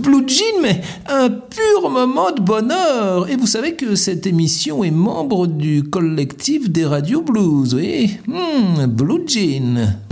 Blue Jean, mais un pur moment de bonheur. Et vous savez que cette émission est membre du collectif des radios blues, oui. Blue Jean.